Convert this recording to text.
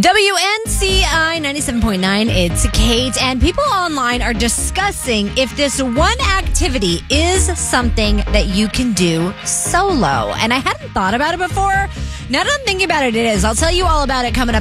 WNCI 97.9, it's Kate, and people online are discussing if this one activity is something that you can do solo. And I hadn't thought about it before. Now that I'm thinking about it, it is. I'll tell you all about it coming up